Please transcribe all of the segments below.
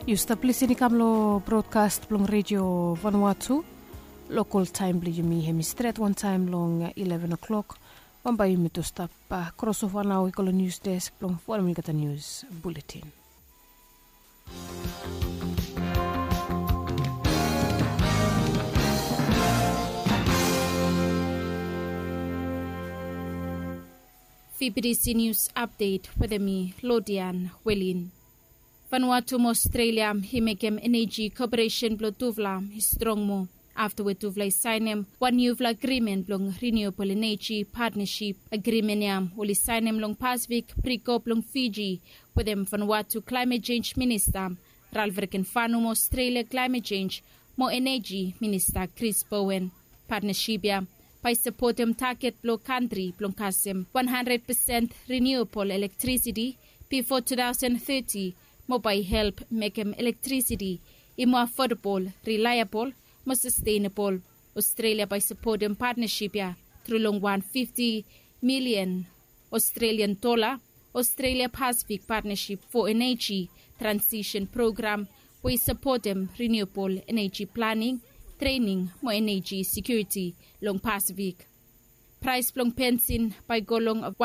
Yustaplisini kamlo broadcast plong radio Vanuatu. Local time bli yumi hemistret one time long 11 o'clock. Wamba yumi to stop crossover now ikolo news desk plong 4 minute news bulletin. VBDC News Update with me, Lodian Welin. Vanuatu Australia himegem energy cooperation blo tuvla strong mo after we tuvla signem one new agreement long renewable energy partnership agreement yam uli signem long Pacific pre-cop long Fiji with them Vanuatu climate change minister Ralverken Fanum Australia climate change mo energy minister Chris Bowen partnership ya by supportem target blo country blong kasem 100% renewable electricity before 2030 mobile help make electricity more affordable, reliable, more sustainable. Australia by supporting partnership through long $150 million Australian dollar Australia Pacific Partnership for Energy Transition Program. We support them renewable energy planning, training, more energy security long Pacific. Price long pensin by golong of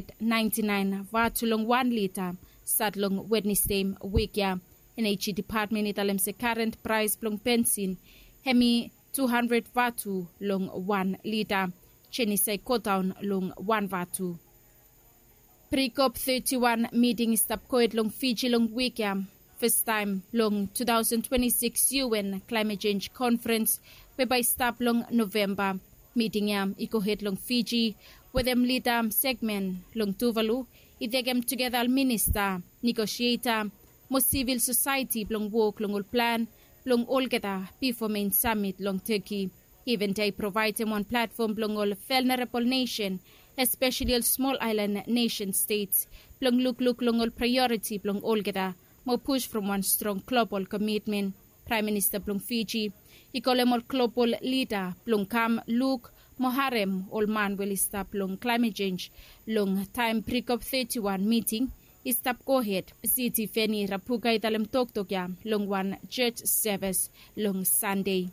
199 to long 1 liter. Start long Wednesday week Energy Department italem se current price long pensin hemi 200 vatu long 1 liter. Cheni say down long 1 vatu. Pre-COP 31 meeting stop coed long Fiji long week first time long 2026 UN Climate Change Conference whereby stop long November. Meeting iko head long Fiji with them leader segment long Tuvalu idegem together minister negotiator mo civil society long work long plan long olgeta before main summit long Turkey. Even they provide them one platform long all vulnerable nation, especially all small island nation states long look long all priority long olgeta mo push from one strong global commitment. Prime Minister Plong Fiji, ikolem global leader Plong Kam Luke Moharem Olman will stop long climate change long time pre-COP 31 meeting is stop go ahead city Feni Rapuga italem Tokya long one church service long Sunday.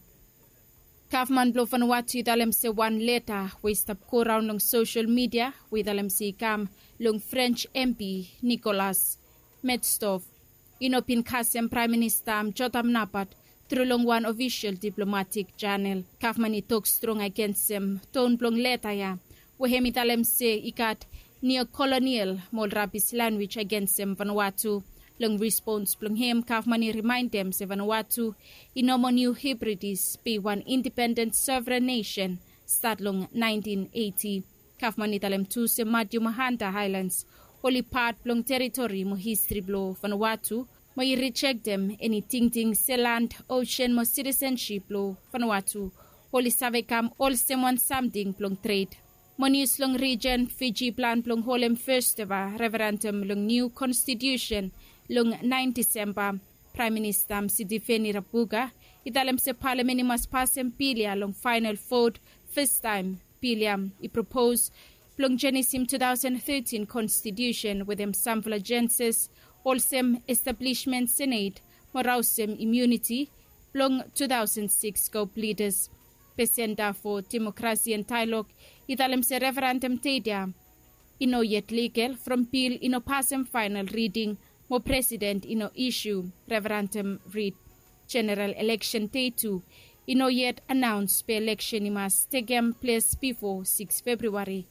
Kafman Blo Vanuatu italem se one letter we stop go around long social media with italem si kam long French MP Nicolas Medstov. Inopin kasem Prime Minister Jotam Napat through long one official diplomatic channel. Kafmani talk strong against them. Tone blong letter Wehemitalem se ikat neo-colonial mol rabis language against them Vanuatu. Long response blong him Kafmani remind them se Vanuatu inomo new hybridis be one independent sovereign nation start long 1980. Kafmani talem tu se Madyu Mahanta Highlands. Only part long territory mo history blo Vanuatu mo reject them any ting se land ocean mo citizenship blo Vanuatu only savekam all someone something blong trade mo news long region Fiji plan blong holem festival referendum long new constitution long 9 December Prime Minister Sidifeni Rapuga italem se parliament mas passem pilia long final vote first time pilia I propose Plong Genesim 2013 Constitution with them sample agencies, Olsem Establishment Senate, Morausem Immunity, Plong 2006 Scope Leaders, Pesenda for Democracy and Dialogue, Italem se referendum Tadia, Ino yet legal from bill ino passem final reading, Mo President ino issue, referendum read, General Election Day 2, Ino yet announced by election imas tegem place before 6 February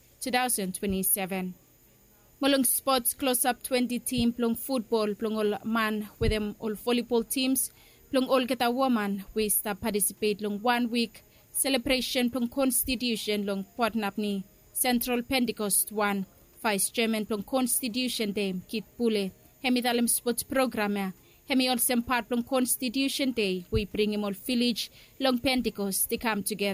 2027. Molong sports close up 20 team plong football plong all man with them all volleyball teams plong all geta woman we start participate long 1 week celebration plong constitution long Port Napni Central Pentecost 1 Vice Chairman plong Constitution Day Kit Pule hemitalem sports program hemi also part plong Constitution Day we bring him all village long Pentecost they come together.